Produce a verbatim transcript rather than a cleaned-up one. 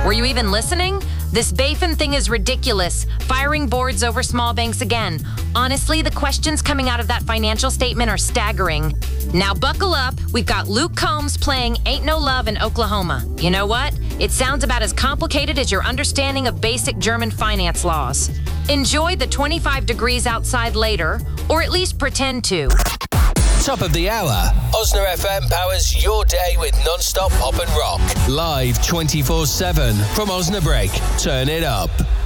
Were you even listening? This BaFin thing is ridiculous. Firing boards over small banks again. Honestly, the questions coming out of that financial statement are staggering. Now buckle up. We've got Luke Combs playing Ain't No Love in Oklahoma. You know what? It sounds about as complicated as your understanding of basic German finance laws. Enjoy the twenty-five degrees outside later, or at least pretend to. Top of the hour. Osna F M powers your day with non-stop pop and rock. Live twenty-four seven from Osnabrück. Turn it up.